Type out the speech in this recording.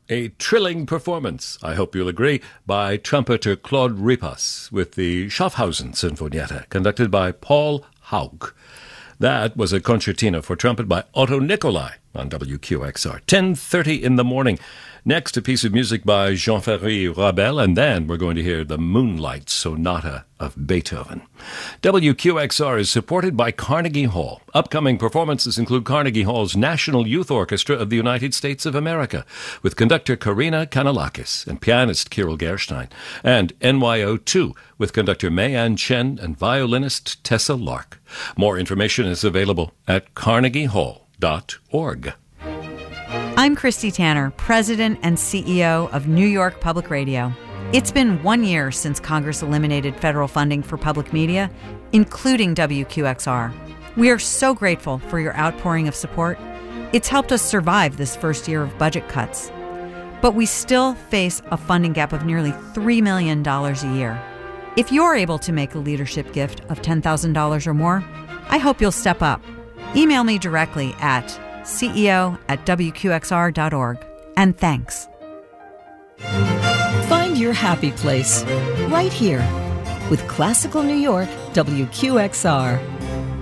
A thrilling performance, I hope you'll agree, by trumpeter Claude Ripas with the Schaffhausen Sinfonietta, conducted by Paul Haug. That was a concertina for trumpet by Otto Nicolai on WQXR, 10:30 in the morning. Next, a piece of music by Jean-Ferry Rabel, and then we're going to hear the Moonlight Sonata of Beethoven. WQXR is supported by Carnegie Hall. Upcoming performances include Carnegie Hall's National Youth Orchestra of the United States of America, with conductor Karina Kanalakis and pianist Kirill Gerstein, and NYO2 with conductor Mei-Ann Chen and violinist Tessa Lark. More information is available at carnegiehall.org. I'm Christy Tanner, President and CEO of New York Public Radio. It's been 1 year since Congress eliminated federal funding for public media, including WQXR. We are so grateful for your outpouring of support. It's helped us survive this first year of budget cuts. But we still face a funding gap of nearly $3 million a year. If you're able to make a leadership gift of $10,000 or more, I hope you'll step up. Email me directly at ceo@wqxr.org. And thanks. Find your happy place right here with Classical New York WQXR.